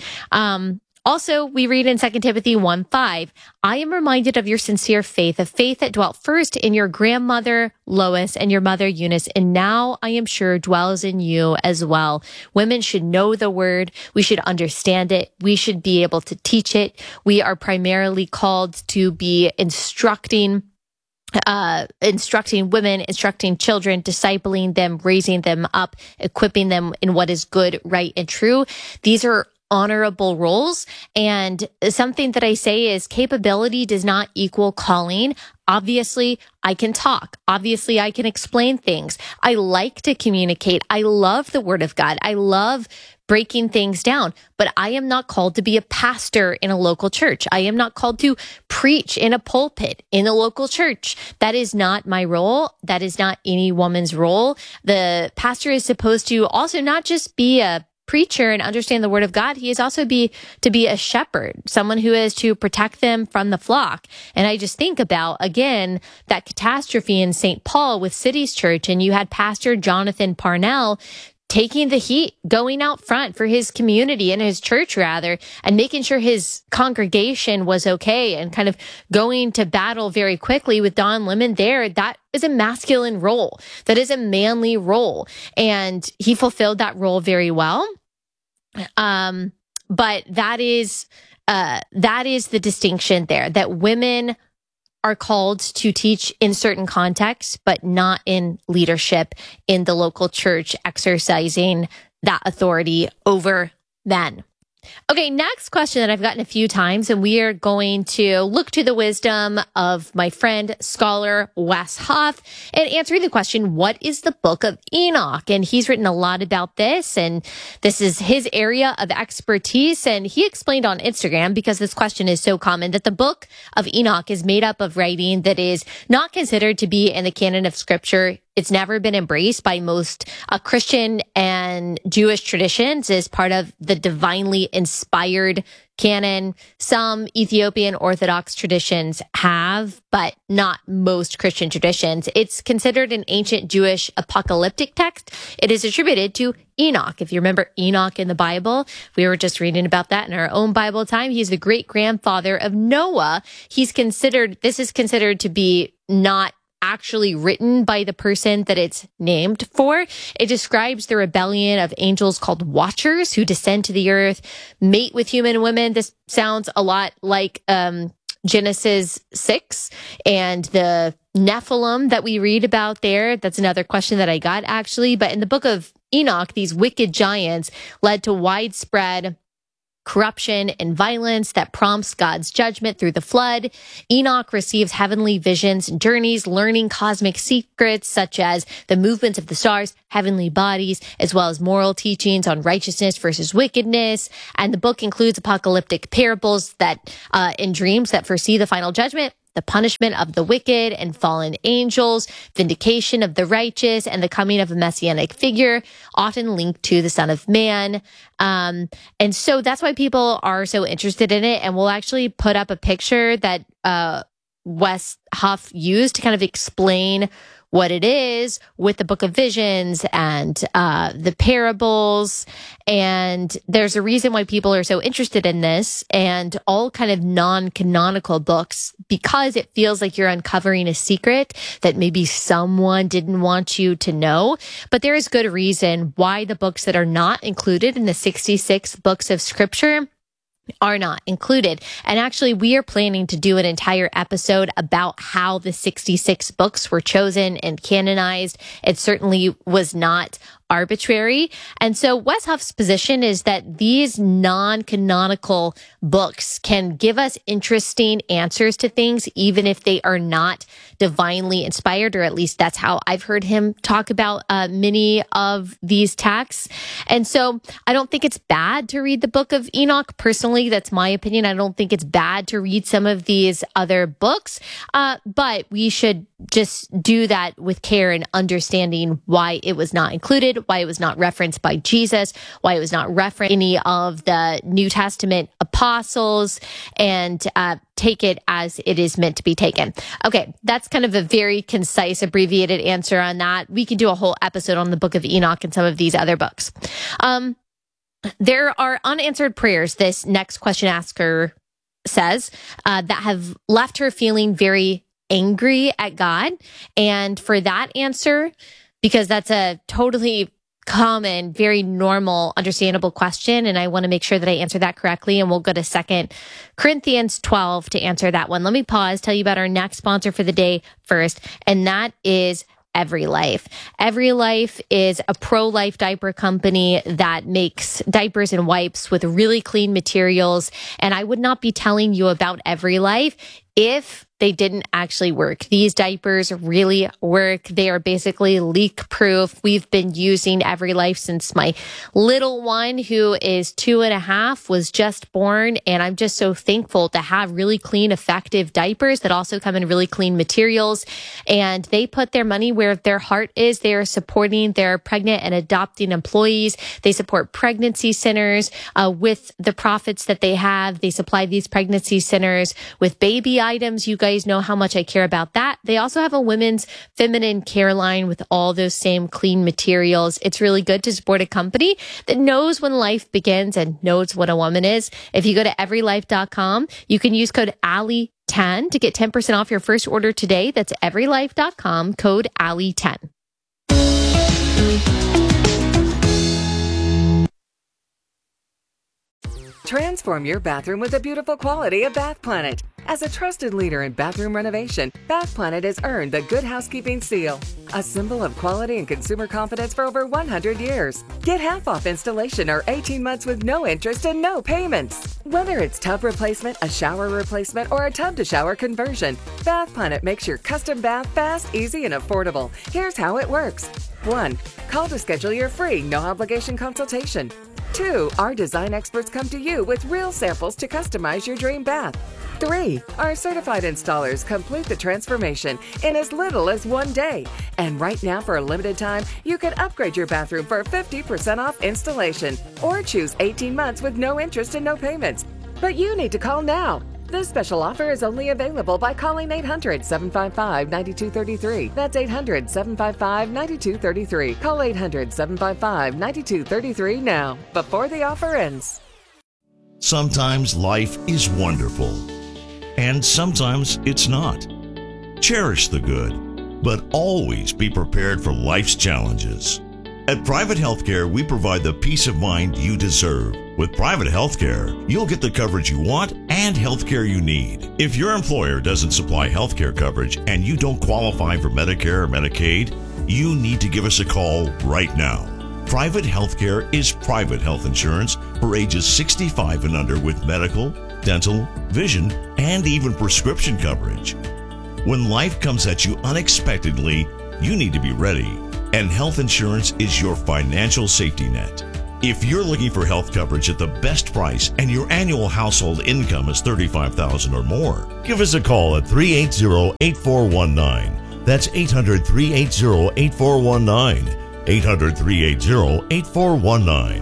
Also, we read in 2 Timothy 1:5, I am reminded of your sincere faith, a faith that dwelt first in your grandmother Lois and your mother Eunice, and now I am sure dwells in you as well. Women should know the word. We should understand it. We should be able to teach it. We are primarily called to be instructing women, instructing children, discipling them, raising them up, equipping them in what is good, right, and true. These are honorable roles. And something that I say is capability does not equal calling. Obviously, I can talk. Obviously, I can explain things. I like to communicate. I love the word of God. I love breaking things down, but I am not called to be a pastor in a local church. I am not called to preach in a pulpit in a local church. That is not my role. That is not any woman's role. The pastor is supposed to also not just be a preacher and understand the word of God. He is also to be a shepherd, someone who is to protect them from the flock. And I just think about, again, that catastrophe in St. Paul with Cities Church, and you had Pastor Jonathan Parnell taking the heat, going out front for his community and his church rather, and making sure his congregation was okay, and kind of going to battle very quickly with Don Lemon there. That is a masculine role. That is a manly role. And he fulfilled that role very well. But that is the distinction there, that women are called to teach in certain contexts, but not in leadership in the local church, exercising that authority over men. Okay, next question that I've gotten a few times, and we are going to look to the wisdom of my friend, scholar Wes Huff, and answering the question, what is the book of Enoch? And he's written a lot about this, and this is his area of expertise. And he explained on Instagram, because this question is so common, that the book of Enoch is made up of writing that is not considered to be in the canon of scripture. It's never been embraced by most Christian and Jewish traditions as part of the divinely inspired canon. Some Ethiopian Orthodox traditions have, but not most Christian traditions. It's considered an ancient Jewish apocalyptic text. It is attributed to Enoch. If you remember Enoch in the Bible, we were just reading about that in our own Bible time. He's the great grandfather of Noah. This is considered to be not actually written by the person that it's named for. It describes the rebellion of angels called Watchers who descend to the earth, mate with human women. This sounds a lot like Genesis 6 and the Nephilim that we read about there. That's another question that I got, actually. But in the book of Enoch, these wicked giants led to widespread corruption and violence that prompts God's judgment through the flood. Enoch receives heavenly visions and journeys, learning cosmic secrets such as the movements of the stars, heavenly bodies, as well as moral teachings on righteousness versus wickedness. And the book includes apocalyptic parables that in dreams that foresee the final judgment, the punishment of the wicked and fallen angels, vindication of the righteous, and the coming of a messianic figure, often linked to the Son of Man. And so that's why people are so interested in it. And we'll actually put up a picture that Wes Huff used to kind of explain what it is with the Book of Visions and the parables. And there's a reason why people are so interested in this and all kind of non-canonical books, because it feels like you're uncovering a secret that maybe someone didn't want you to know. But there is good reason why the books that are not included in the 66 books of Scripture are not included. And actually, we are planning to do an entire episode about how the 66 books were chosen and canonized. It certainly was not arbitrary. And so Wes Huff's position is that these non-canonical books can give us interesting answers to things, even if they are not divinely inspired, or at least that's how I've heard him talk about many of these texts. And so I don't think it's bad to read the Book of Enoch. Personally, that's my opinion. I don't think it's bad to read some of these other books, but we should just do that with care and understanding why it was not included, why it was not referenced by Jesus, why it was not referenced any of the New Testament apostles, and take it as it is meant to be taken. Okay, that's kind of a very concise, abbreviated answer on that. We can do a whole episode on the Book of Enoch and some of these other books. There are unanswered prayers, this next question asker says, that have left her feeling very angry at God. And for that answer, because that's a totally common, very normal, understandable question, and I want to make sure that I answer that correctly, and we'll go to 2 Corinthians 12 to answer that one. Let me pause, tell you about our next sponsor for the day first, and that is Every Life. Every Life is a pro-life diaper company that makes diapers and wipes with really clean materials, and I would not be telling you about Every Life if they didn't actually work. These diapers really work. They are basically leak proof. We've been using Every Life since my little one, who is 2.5, was just born. And I'm just so thankful to have really clean, effective diapers that also come in really clean materials. And they put their money where their heart is. They are supporting their pregnant and adopting employees. They support pregnancy centers with the profits that they have. They supply these pregnancy centers with baby items. You guys know how much I care about that. They also have a women's feminine care line with all those same clean materials. It's really good to support a company that knows when life begins and knows what a woman is. If you go to everylife.com, you can use code Allie10 to get 10% off your first order today. That's everylife.com, code Allie10. Transform your bathroom with the beautiful quality of Bath Planet. As a trusted leader in bathroom renovation, Bath Planet has earned the Good Housekeeping seal, a symbol of quality and consumer confidence for over 100 years. Get half off installation or 18 months with no interest and no payments. Whether it's tub replacement, a shower replacement, or a tub-to-shower conversion, Bath Planet makes your custom bath fast, easy, and affordable. Here's how it works. 1. Call to schedule your free, no-obligation consultation. 2. Our design experts come to you with real samples to customize your dream bath. 3. Our certified installers complete the transformation in as little as 1 day. And right now, for a limited time, you can upgrade your bathroom for 50% off installation or choose 18 months with no interest and no payments. But you need to call now. This special offer is only available by calling 800-755-9233. That's 800-755-9233. Call 800-755-9233 now, before the offer ends. Sometimes life is wonderful, and sometimes it's not. Cherish the good, but always be prepared for life's challenges. At Private Healthcare, we provide the peace of mind you deserve. With Private Healthcare, you'll get the coverage you want and healthcare you need. If your employer doesn't supply healthcare coverage and you don't qualify for Medicare or Medicaid, you need to give us a call right now. Private Healthcare is private health insurance for ages 65 and under with medical, dental, vision, and even prescription coverage. When life comes at you unexpectedly, you need to be ready, and health insurance is your financial safety net. If you're looking for health coverage at the best price and your annual household income is $35,000 or more, give us a call at 380-8419. That's 800-380-8419. 800-380-8419.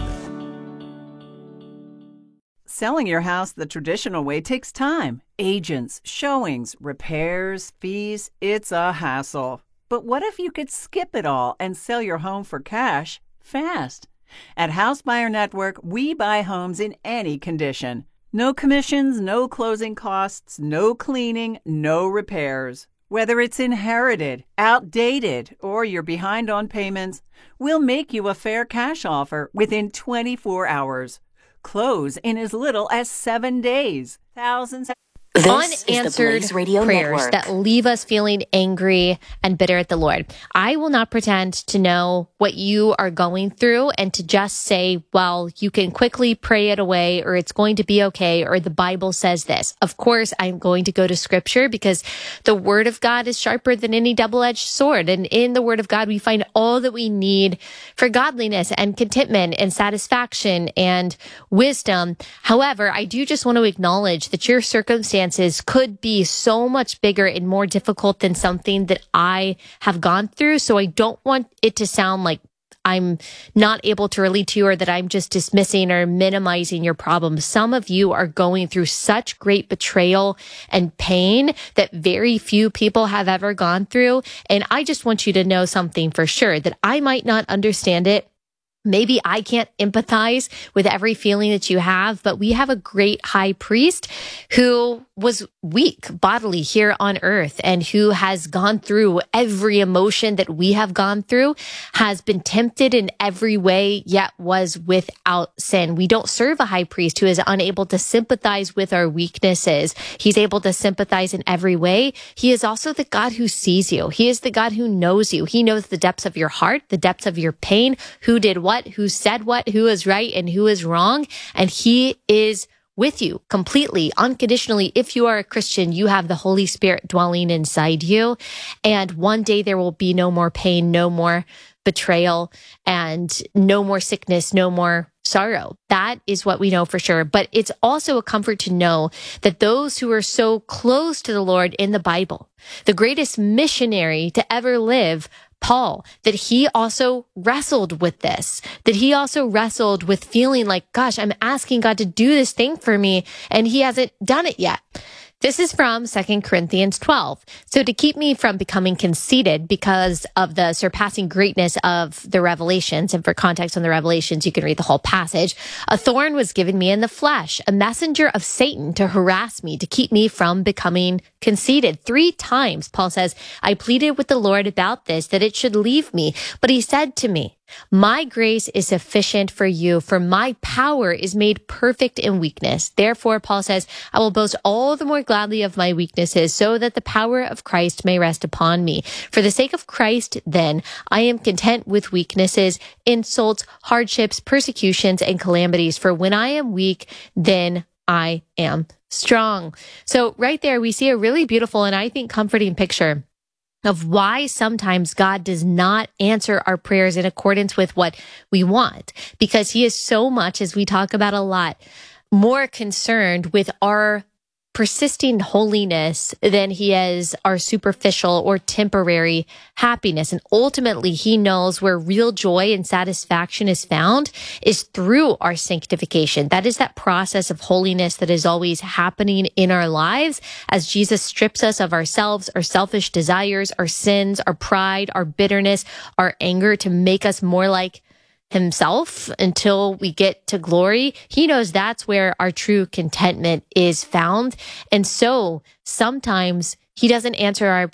Selling your house the traditional way takes time. Agents, showings, repairs, fees, it's a hassle. But what if you could skip it all and sell your home for cash fast? At House Buyer Network, we buy homes in any condition. No commissions, no closing costs, no cleaning, no repairs. Whether it's inherited, outdated, or you're behind on payments, we'll make you a fair cash offer within 24 hours. Close in as little as 7 days. Thousands of unanswered prayers that leave us feeling angry and bitter at the Lord. I will not pretend to know what you are going through and to just say, well, you can quickly pray it away, or it's going to be okay, or the Bible says this. Of course, I'm going to go to scripture because the word of God is sharper than any double-edged sword. And in the word of God, we find all that we need for godliness and contentment and satisfaction and wisdom. However, I do just want to acknowledge that your circumstances could be so much bigger and more difficult than something that I have gone through. So I don't want it to sound like I'm not able to relate to you or that I'm just dismissing or minimizing your problems. Some of you are going through such great betrayal and pain that very few people have ever gone through. And I just want you to know something for sure, that I might not understand it. Maybe I can't empathize with every feeling that you have, but we have a great high priest who was weak bodily here on earth and who has gone through every emotion that we have gone through, has been tempted in every way, yet was without sin. We don't serve a high priest who is unable to sympathize with our weaknesses. He's able to sympathize in every way. He is also the God who sees you. He is the God who knows you. He knows the depths of your heart, the depths of your pain, who did what, who said what, who is right and who is wrong. And he is with you completely, unconditionally. If you are a Christian, you have the Holy Spirit dwelling inside you. And one day there will be no more pain, no more betrayal, and no more sickness, no more sorrow. That is what we know for sure. But it's also a comfort to know that those who are so close to the Lord in the Bible, the greatest missionary to ever live, Paul, that he also wrestled with this, that he also wrestled with feeling like, gosh, I'm asking God to do this thing for me, and he hasn't done it yet. This is from 2 Corinthians 12. So to keep me from becoming conceited because of the surpassing greatness of the revelations, and for context on the revelations, you can read the whole passage, a thorn was given me in the flesh, a messenger of Satan to harass me, to keep me from becoming conceited. 3 times, Paul says, I pleaded with the Lord about this, that it should leave me. But he said to me, my grace is sufficient for you, for my power is made perfect in weakness. Therefore, Paul says, I will boast all the more gladly of my weaknesses, so that the power of Christ may rest upon me. For the sake of Christ, then, I am content with weaknesses, insults, hardships, persecutions, and calamities. For when I am weak, then I am strong. So right there, we see a really beautiful and I think comforting picture of why sometimes God does not answer our prayers in accordance with what we want, because he is so much, as we talk about a lot, more concerned with our persisting holiness than he is our superficial or temporary happiness. And ultimately, he knows where real joy and satisfaction is found is through our sanctification. That is that process of holiness that is always happening in our lives as Jesus strips us of ourselves, our selfish desires, our sins, our pride, our bitterness, our anger, to make us more like himself until we get to glory. He knows that's where our true contentment is found. And so sometimes he doesn't answer our prayer.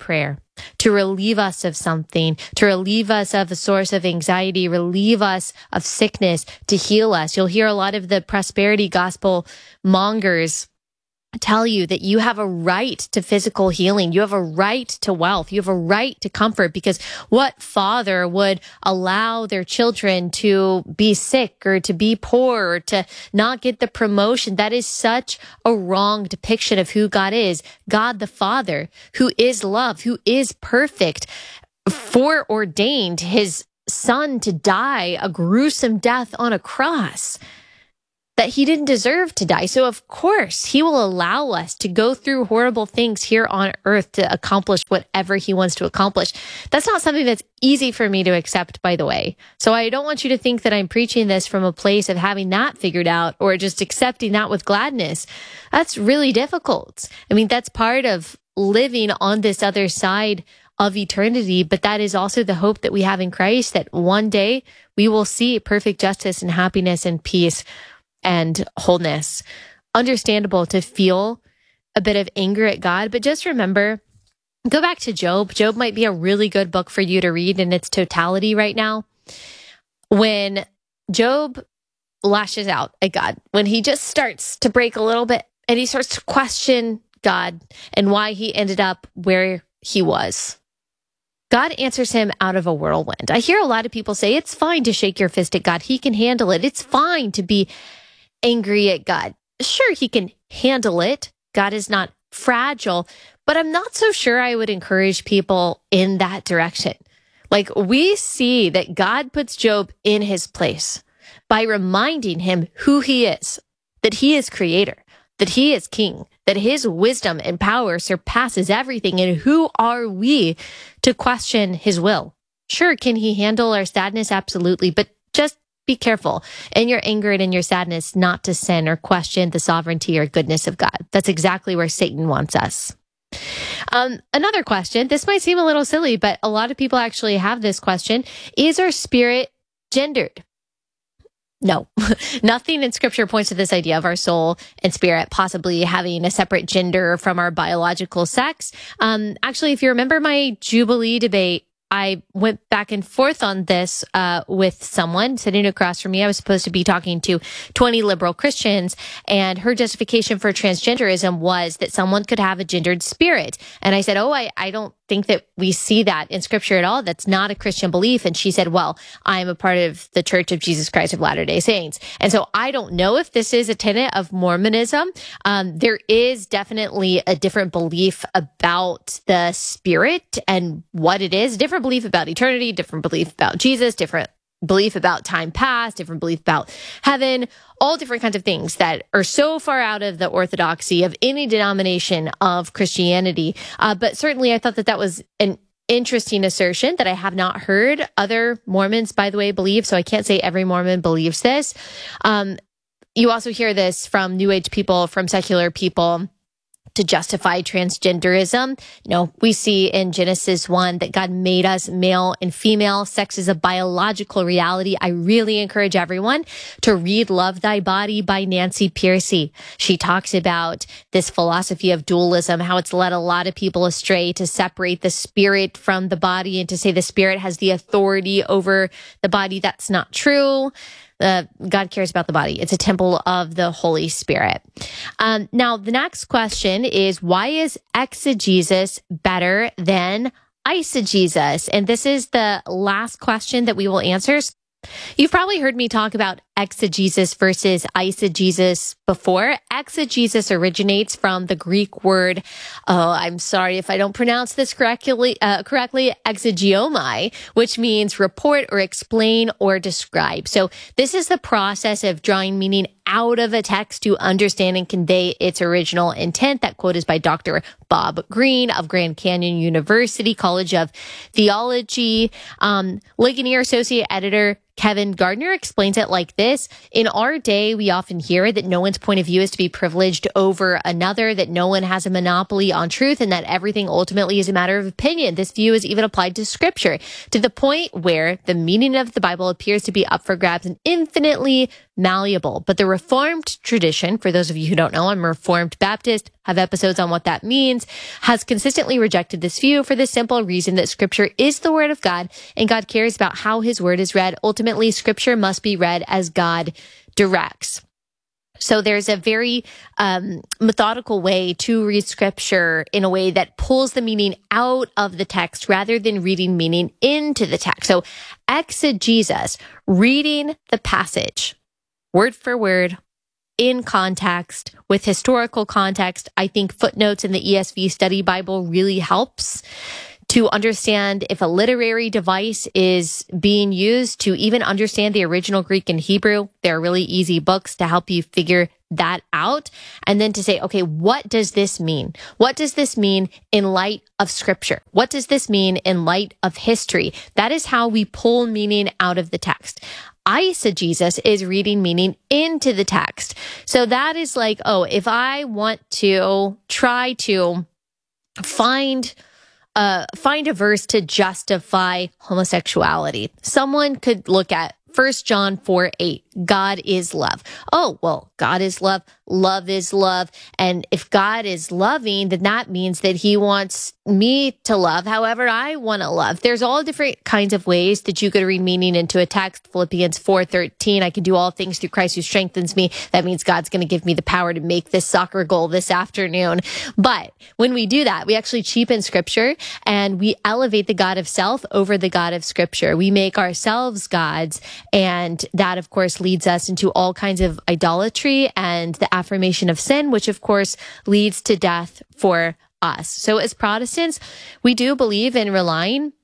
to relieve us of something, to relieve us of a source of anxiety, relieve us of sickness, to heal us. You'll hear a lot of the prosperity gospel mongers tell you that you have a right to physical healing. You have a right to wealth. You have a right to comfort, because what father would allow their children to be sick or to be poor or to not get the promotion? That is such a wrong depiction of who God is. God the Father, who is love, who is perfect, foreordained his son to die a gruesome death on a cross that he didn't deserve to die. So of course he will allow us to go through horrible things here on earth to accomplish whatever he wants to accomplish. That's not something that's easy for me to accept, by the way. So I don't want you to think that I'm preaching this from a place of having that figured out or just accepting that with gladness. That's really difficult. I mean, that's part of living on this other side of eternity, but that is also the hope that we have in Christ, that one day we will see perfect justice and happiness and peace and wholeness. Understandable to feel a bit of anger at God, but just remember, go back to Job. Job might be a really good book for you to read in its totality right now. When Job lashes out at God, when he just starts to break a little bit and he starts to question God and why he ended up where he was, God answers him out of a whirlwind. I hear a lot of people say it's fine to shake your fist at God. He can handle it. It's fine to be angry at God. Sure, he can handle it. God is not fragile, but I'm not so sure I would encourage people in that direction. Like, we see that God puts Job in his place by reminding him who he is, that he is creator, that he is king, that his wisdom and power surpasses everything. And who are we to question his will? Sure, can he handle our sadness? Absolutely. But just be careful in your anger and in your sadness not to sin or question the sovereignty or goodness of God. That's exactly where Satan wants us. Another question, this might seem a little silly, but a lot of people actually have this question. Is our spirit gendered? No, nothing in scripture points to this idea of our soul and spirit possibly having a separate gender from our biological sex. Actually, if you remember my Jubilee debate, I went back and forth on this with someone sitting across from me. I was supposed to be talking to 20 liberal Christians, and her justification for transgenderism was that someone could have a gendered spirit. And I said, I don't think that we see that in scripture at all. That's not a Christian belief. And she said, well, I'm a part of the Church of Jesus Christ of Latter-day Saints. And so I don't know if this is a tenet of Mormonism. There is definitely a different belief about the spirit and what it is, different belief about eternity, different belief about Jesus, different belief about time past, different belief about heaven, all different kinds of things that are so far out of the orthodoxy of any denomination of Christianity. But certainly I thought that was an interesting assertion that I have not heard other Mormons, by the way, believe. So I can't say every Mormon believes this. You also hear this from New Age people, from secular people, to justify transgenderism. You know, we see in Genesis 1 that God made us male and female. Sex is a biological reality. I really encourage everyone to read Love Thy Body by Nancy Pearcey. She talks about this philosophy of dualism, how it's led a lot of people astray to separate the spirit from the body and to say the spirit has the authority over the body. That's not true. God cares about the body. It's a temple of the Holy Spirit. Now, the next question is, why is exegesis better than eisegesis? And this is the last question that we will answer. You've probably heard me talk about exegesis versus eisegesis before. Exegesis originates from the Greek word, I'm sorry if I don't pronounce this correctly, exegeomai, which means report or explain or describe. So this is the process of drawing meaning out of a text to understand and convey its original intent. That quote is by Dr. Bob Greene of Grand Canyon University College of Theology. Ligonier Associate Editor Kevin Gardner explains it like this. In our day, we often hear that no one's point of view is to be privileged over another, that no one has a monopoly on truth, and that everything ultimately is a matter of opinion. This view is even applied to scripture, to the point where the meaning of the Bible appears to be up for grabs and infinitely malleable. But the Reformed tradition, for those of you who don't know, I'm a Reformed Baptist, have episodes on what that means, has consistently rejected this view for the simple reason that Scripture is the Word of God, and God cares about how His Word is read. Ultimately, Scripture must be read as God directs. So there's a very methodical way to read Scripture in a way that pulls the meaning out of the text rather than reading meaning into the text. So exegesis, reading the passage word for word in context with historical context. I think footnotes in the ESV Study Bible really helps to understand if a literary device is being used, to even understand the original Greek and Hebrew. They're really easy books to help you figure that out. And then to say, okay, what does this mean? What does this mean in light of Scripture? What does this mean in light of history? That is how we pull meaning out of the text. Eisegesis is reading meaning into the text. So that is like, oh, if I want to try to find a verse to justify homosexuality, someone could look at 1 John 4:8. God is love. Oh, well, God is love. Love is love. And if God is loving, then that means that He wants me to love however I want to love. There's all different kinds of ways that you could read meaning into a text. Philippians 4:13, I can do all things through Christ who strengthens me. That means God's going to give me the power to make this soccer goal this afternoon. But when we do that, we actually cheapen Scripture and we elevate the God of self over the God of Scripture. We make ourselves gods, and that, of course, leads us into all kinds of idolatry and the affirmation of sin, which of course leads to death for us. So as Protestants, we do believe in relying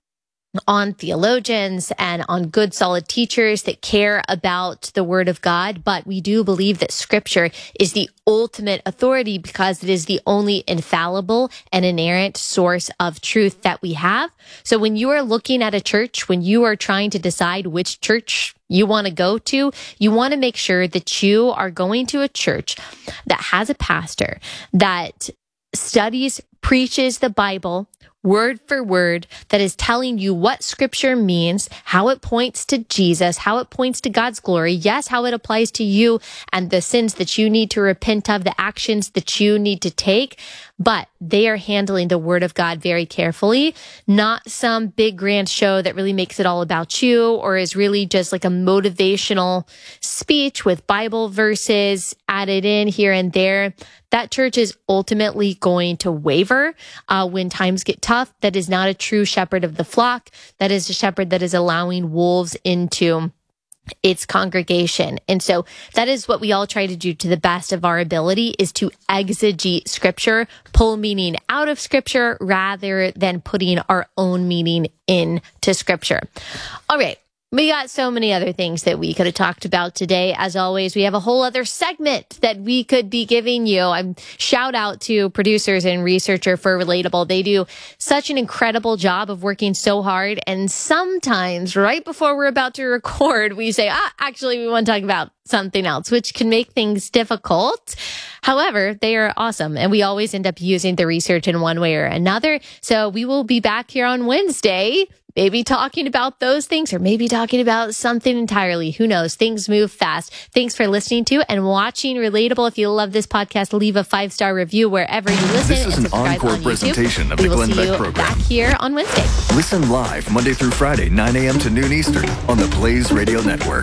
on theologians and on good solid teachers that care about the Word of God, but we do believe that Scripture is the ultimate authority because it is the only infallible and inerrant source of truth that we have. So when you are looking at a church, when you are trying to decide which church you want to go to, you want to make sure that you are going to a church that has a pastor that studies, preaches the Bible word for word, that is telling you what Scripture means, how it points to Jesus, how it points to God's glory, yes, how it applies to you and the sins that you need to repent of, the actions that you need to take, but they are handling the Word of God very carefully, not some big grand show that really makes it all about you or is really just like a motivational speech with Bible verses added in here and there. That church is ultimately going to waver when times get tough. That is not a true shepherd of the flock. That is a shepherd that is allowing wolves into its congregation. And so that is what we all try to do to the best of our ability, is to exegete Scripture, pull meaning out of Scripture rather than putting our own meaning into Scripture. All right. We got so many other things that we could have talked about today. As always, we have a whole other segment that we could be giving you. Shout out to producers and researcher for Relatable. They do such an incredible job of working so hard. And sometimes right before we're about to record, we say, actually, we want to talk about something else, which can make things difficult. However, they are awesome. And we always end up using the research in one way or another. So we will be back here on Wednesday, maybe talking about those things or maybe talking about something entirely. Who knows? Things move fast. Thanks for listening to and watching Relatable. If you love this podcast, leave a 5-star review wherever you listen. This is an encore presentation of the Glenn Beck program. Back here on Wednesday. Listen live Monday through Friday, 9 a.m. to noon Eastern on the Blaze Radio Network.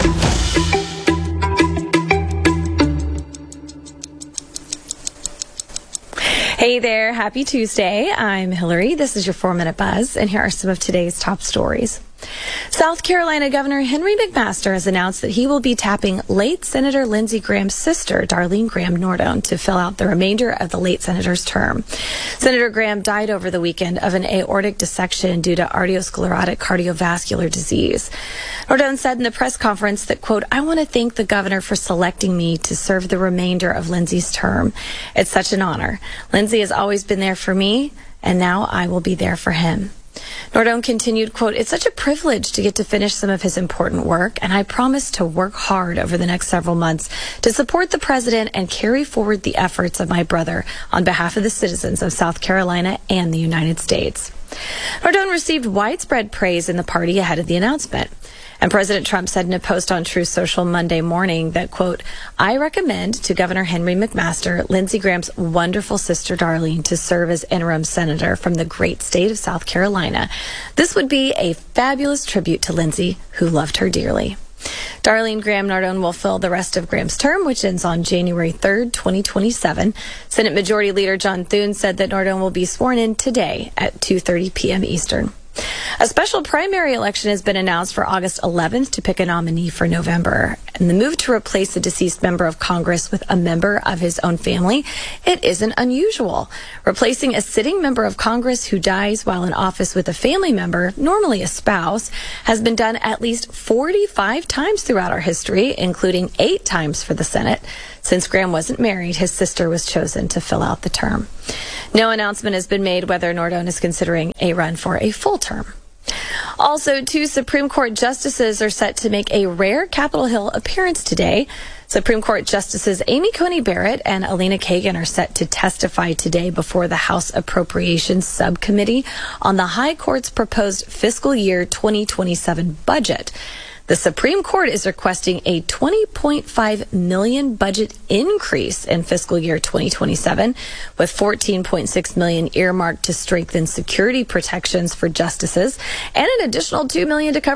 Hey there, happy Tuesday. I'm Hillary. This is your 4-Minute Buzz, and here are some of today's top stories. South Carolina Governor Henry McMaster has announced that he will be tapping late Senator Lindsey Graham's sister, Darlene Graham Nordone, to fill out the remainder of the late senator's term. Senator Graham died over the weekend of an aortic dissection due to arteriosclerotic cardiovascular disease. Nordone said in the press conference that, quote, "I want to thank the governor for selecting me to serve the remainder of Lindsey's term. It's such an honor. Lindsey has always been there for me, and now I will be there for him." Nordone continued, quote, "It's such a privilege to get to finish some of his important work, and I promise to work hard over the next several months to support the president and carry forward the efforts of my brother on behalf of the citizens of South Carolina and the United States." Nardone received widespread praise in the party ahead of the announcement. And President Trump said in a post on Truth Social Monday morning that, quote, I recommend to Governor Henry McMaster, Lindsey Graham's wonderful sister Darlene, to serve as interim senator from the great state of South Carolina. This would be a fabulous tribute to Lindsey, who loved her dearly. Darlene Graham Nardone will fill the rest of Graham's term, which ends on January 3rd, 2027. Senate Majority Leader John Thune said that Nardone will be sworn in today at 2:30 p.m. Eastern. A special primary election has been announced for August 11th to pick a nominee for November. And the move to replace a deceased member of Congress with a member of his own family, it isn't unusual. Replacing a sitting member of Congress who dies while in office with a family member, normally a spouse, has been done at least 45 times throughout our history, including 8 times for the Senate. Since Graham wasn't married, his sister was chosen to fill out the term. No announcement has been made whether Nardone is considering a run for a full term. Also, 2 Supreme Court justices are set to make a rare Capitol Hill appearance today. Supreme Court Justices Amy Coney Barrett and Elena Kagan are set to testify today before the House Appropriations Subcommittee on the High Court's proposed fiscal year 2027 budget. The Supreme Court is requesting a $20.5 million budget increase in fiscal year 2027, with $14.6 million earmarked to strengthen security protections for justices and an additional $2 million to cover